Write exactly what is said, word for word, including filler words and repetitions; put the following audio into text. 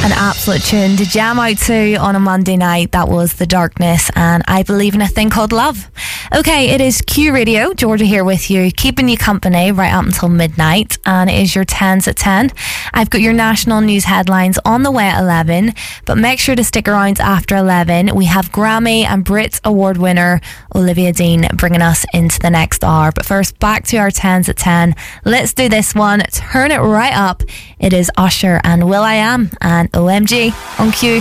An absolute tune to jam out to on a Monday night. That was The Darkness and I Believe in a Thing Called Love. Okay, it is Q Radio. Georgia here with you, keeping you company right up until midnight, and it is your tens at ten. I've got your national news headlines on the way at eleven, but make sure to stick around after eleven. We have Grammy and Brit Award winner Olivia Dean bringing us into the next hour. But first, back to our tens at ten. Let's do this one. Turn it right up. It is Usher and Will I Am and O M G on Q.